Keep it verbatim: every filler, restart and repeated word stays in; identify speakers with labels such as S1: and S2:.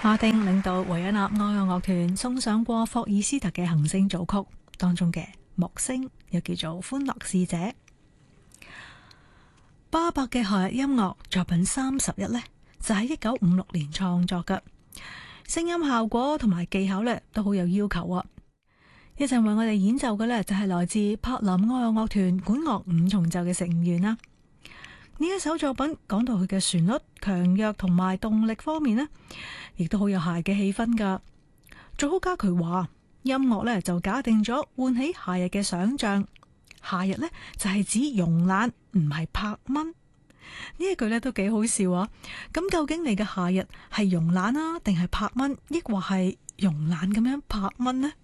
S1: 馬丁領導維也納愛樂樂團送上過霍爾斯特嘅行星組曲當中嘅木星，又叫做歡樂使者。巴伯嘅夏日音樂作品三十一呢，就喺一九五六年創作嘅，聲音效果同埋技巧呢都好有要求啊！一陣為我哋演奏嘅呢，就係來自柏林愛樂樂團管樂五重奏嘅成員啦。呢一首作品講到佢嘅旋律強弱同埋動力方面呢，亦都好有夏日嘅氣氛噶。作曲家佢話音樂呢就假定咗喚起夏日嘅想象，夏日呢就係指慵懶，唔係拍蚊。呢一句呢都幾好笑啊！咁究竟你嘅夏日係慵懶啊，定係拍蚊，抑或係慵懶咁樣拍蚊呢？